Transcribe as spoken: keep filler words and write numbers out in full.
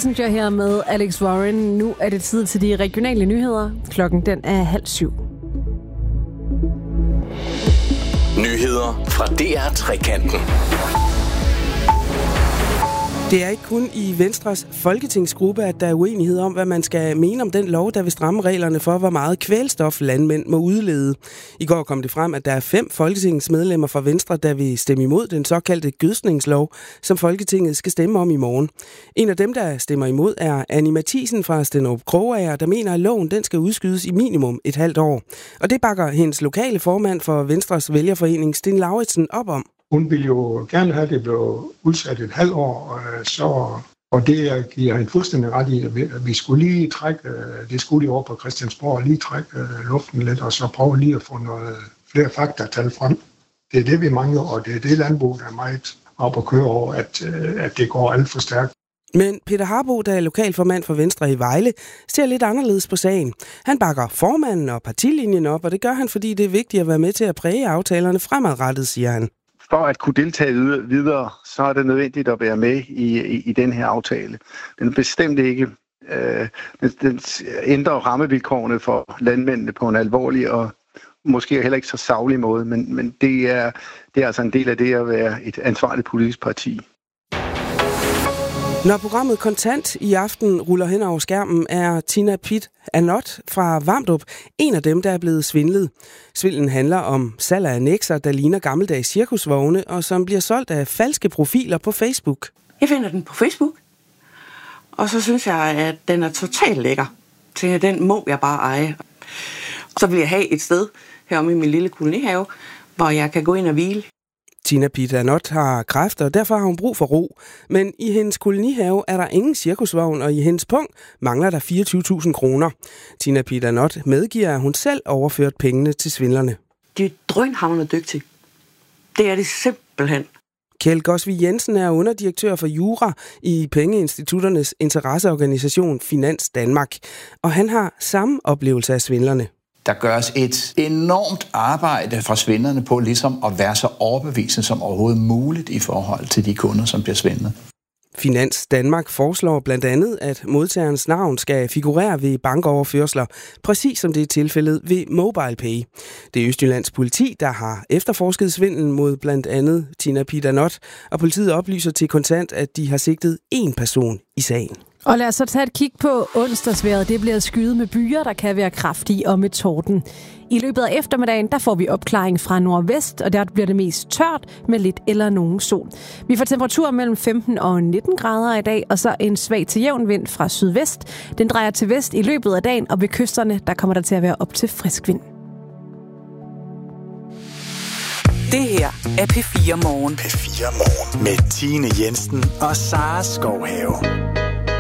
Passenger her med Alex Warren. Nu er det tid til de regionale nyheder. Klokken den er halv syv. Nyheder fra D R Trekanten. Det er ikke kun i Venstres folketingsgruppe, at der er uenighed om, hvad man skal mene om den lov, der vil stramme reglerne for, hvor meget kvælstof landmænd må udlede. I går kom det frem, at der er fem folketingsmedlemmer fra Venstre, der vil stemme imod den såkaldte gødskningslov, som Folketinget skal stemme om i morgen. En af dem, der stemmer imod, er Annie Mathisen fra Stenderup Krogager, der mener, at loven den skal udskydes i minimum et halvt år. Og det bakker hendes lokale formand for Venstres vælgerforening, Sten Lauritsen, op om. Hun ville jo gerne have, at det blev udsat et halvt år, så, og det giver hende fuldstændig ret i, at vi skulle lige trække, det skulle lige over på Christiansborg, lige trække luften lidt, og så prøve lige at få noget flere faktatal frem. Det er det, vi mangler, og det er det landbrug, der er meget op at køre over, at, at det går alt for stærkt. Men Peter Harbo, der er lokalformand for Venstre i Vejle, ser lidt anderledes på sagen. Han bakker formanden og partilinjen op, og det gør han, fordi det er vigtigt at være med til at præge aftalerne fremadrettet, siger han. For at kunne deltage videre, så er det nødvendigt at være med i, i, i den her aftale. Den er bestemt ikke øh, den, den ændrer rammevilkårene for landmændene på en alvorlig og måske heller ikke så saglig måde, men, men det, er, det er altså en del af det at være et ansvarligt politisk parti. Når programmet Kontant i aften ruller hen over skærmen, er Tina Pitt Anot fra Vamdrup en af dem, der er blevet svindlet. Svindlen handler om salg af annekser, der ligner gammeldags cirkusvogne, og som bliver solgt af falske profiler på Facebook. Jeg finder den på Facebook, og så synes jeg, at den er totalt lækker. Tænker, den må jeg bare eje. Så vil jeg have et sted heromme i min lille kolonihave, hvor jeg kan gå ind og hvile. Tina Pitt Anot har kræfter, og derfor har hun brug for ro. Men i hendes kolonihave er der ingen cirkusvogn, og i hendes punkt mangler der fireogtyve tusind kroner. Tina Pitt Anot medgiver, at hun selv overført pengene til svindlerne. De er drønhamrende dygtige. Det er det simpelthen. Kjeld Gosvig Jensen er underdirektør for Jura i Pengeinstitutternes interesseorganisation Finans Danmark. Og han har samme oplevelse af svindlerne. Der gøres et enormt arbejde fra svindlerne på ligesom at være så overbevisende som overhovedet muligt i forhold til de kunder, som bliver svindlet. Finans Danmark foreslår blandt andet, at modtagerens navn skal figurere ved bankoverførsler, præcis som det er tilfældet ved MobilePay. Det er Østjyllands politi, der har efterforsket svindlen mod blandt andet Tina Pitt Anot, og politiet oplyser til Kontant, at de har sigtet én person i sagen. Og lad os så tage et kig på onsdagsvejret. Det bliver skyet med byer, der kan være kraftige og med torden. I løbet af eftermiddagen, der får vi opklaring fra nordvest, og der bliver det mest tørt med lidt eller nogen sol. Vi får temperaturer mellem femten og nitten grader i dag, og så en svag til jævn vind fra sydvest. Den drejer til vest i løbet af dagen, og ved kysterne, der kommer der til at være op til frisk vind. Det her er P fire Morgen. P fire Morgen med Tine Jensen og Sara Skovhave.